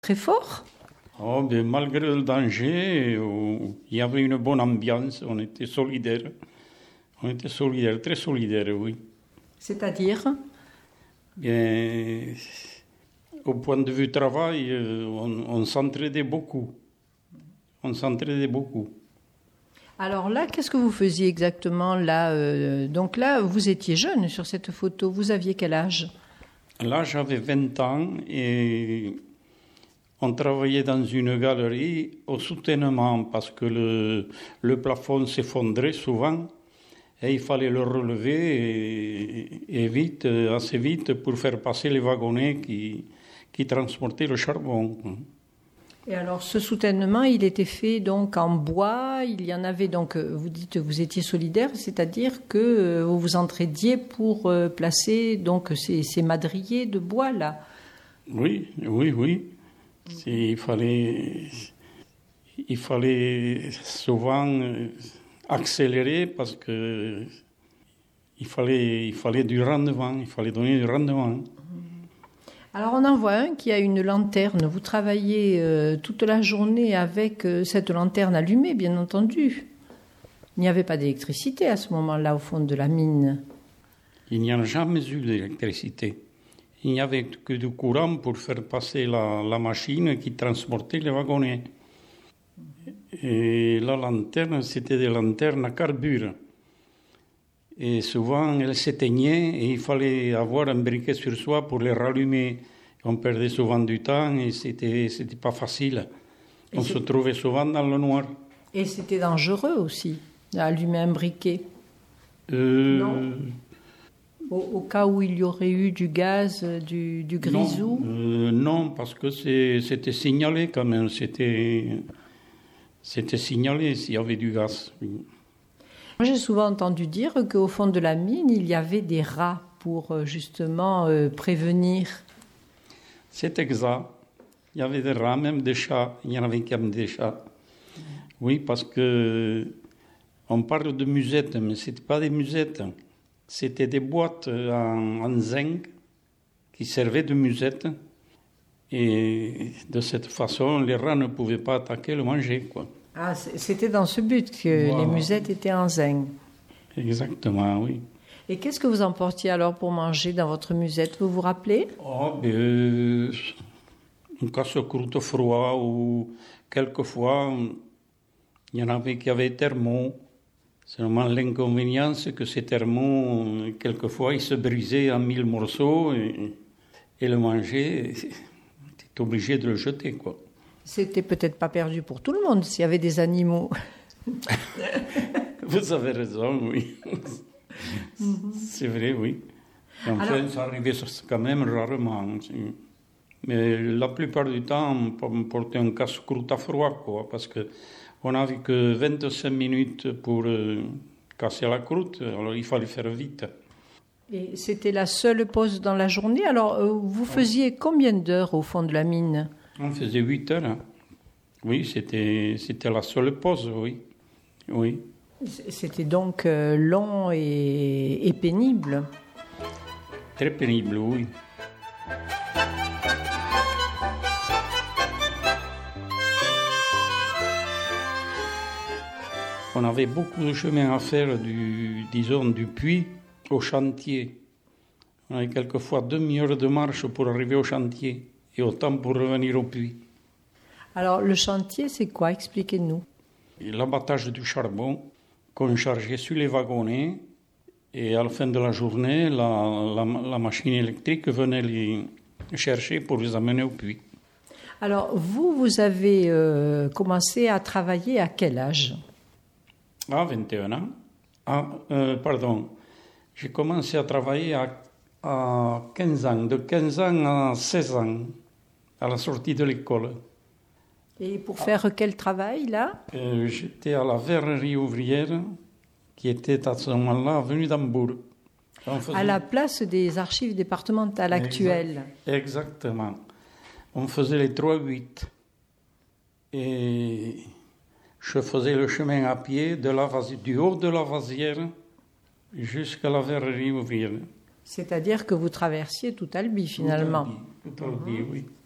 Très fort? Oh, ben, malgré le danger, il y avait une bonne ambiance, on était solidaires. On était solidaires, très solidaires, oui. C'est-à-dire? Bien, au point de vue travail, on s'entraidait beaucoup. On s'entraidait beaucoup. Alors là, qu'est-ce que vous faisiez exactement là donc là, vous étiez jeune sur cette photo. Vous aviez quel âge? Là, j'avais 20 ans et on travaillait dans une galerie au soutènement parce que le plafond s'effondrait souvent et il fallait le relever et vite, assez vite pour faire passer les wagonnets qui transportaient le charbon. Et alors, ce soutènement, il était fait donc en bois. Il y en avait donc. Vous dites, vous étiez solidaire, c'est-à-dire que vous vous entraidiez pour placer donc ces madriers de bois là. Oui. Il fallait souvent accélérer parce que il fallait du rendement. Il fallait donner du rendement. Alors on en voit un qui a une lanterne. Vous travaillez toute la journée avec cette lanterne allumée, bien entendu. Il n'y avait pas d'électricité à ce moment-là au fond de la mine. Il n'y a jamais eu d'électricité. Il n'y avait que du courant pour faire passer la machine qui transportait les wagonnets. Et la lanterne, c'était des lanternes à carbure. Et souvent, elles s'éteignaient et il fallait avoir un briquet sur soi pour les rallumer. On perdait souvent du temps et c'était pas facile. On se trouvait souvent dans le noir. Et c'était dangereux aussi, d'allumer un briquet. Non. Au cas où il y aurait eu du gaz, du grisou. Non, parce que c'était signalé quand même. C'était signalé s'il y avait du gaz. Moi, j'ai souvent entendu dire qu'au fond de la mine, il y avait des rats pour justement prévenir. C'est exact. Il y avait des rats, même des chats. Il y en avait même des chats. Oui, parce que on parle de musettes, mais ce n'étaient pas des musettes. C'était des boîtes en zinc qui servaient de musettes. Et de cette façon, les rats ne pouvaient pas attaquer le manger, quoi. Ah, c'était dans ce but que voilà. Les musettes étaient en zinc. Exactement, oui. Et qu'est-ce que vous emportiez alors pour manger dans votre musette, vous vous rappelez? Un casse-croûte froid ou quelquefois, il y en avait qui avaient thermos. Seulement l'inconvénient, c'est que ces thermos, quelquefois, ils se brisaient en 1000 morceaux et le manger, t'es obligé de le jeter, quoi. C'était peut-être pas perdu pour tout le monde s'il y avait des animaux. Vous avez raison, oui. C'est vrai, oui. Enfin, alors, ça arrivait quand même rarement. Mais la plupart du temps, on portait un casse-croûte à froid, quoi, parce qu'on n'avait que 25 minutes pour casser la croûte, alors il fallait faire vite. Et c'était la seule pause dans la journée. Alors, vous faisiez combien d'heures au fond de la mine? On faisait 8 heures. Oui, c'était la seule pause, oui. Oui. C'était donc long et pénible. Très pénible, oui. On avait beaucoup de chemin à faire du puits au chantier. On avait quelquefois demi-heure de marche pour arriver au chantier et autant pour revenir au puits. Alors, le chantier, c'est quoi? Expliquez-nous. L'abattage du charbon qu'on chargeait sur les wagonnets et à la fin de la journée, la machine électrique venait les chercher pour les amener au puits. Alors, vous avez commencé à travailler à quel âge? À 21 ans. J'ai commencé à travailler à 15 ans, de 15 ans à 16 ans, à la sortie de l'école. Et pour faire quel travail, là? J'étais à la verrerie ouvrière, qui était à ce moment-là avenue d'Hambourg. À la place des archives départementales actuelles. Exactement. On faisait les 3-8. Et je faisais le chemin à pied du haut de la Vasière jusqu'à la verrerie ouvrière. C'est-à-dire que vous traversiez tout Albi, finalement. Tout Albi, oui.